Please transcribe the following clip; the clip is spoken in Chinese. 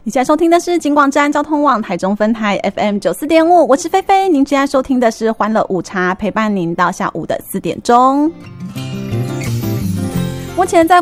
你现在收听的是警广站交通网台中分台 FM94.5， 我是菲菲。您现在收听的是欢乐午茶，陪伴您到下午的4点钟。目前在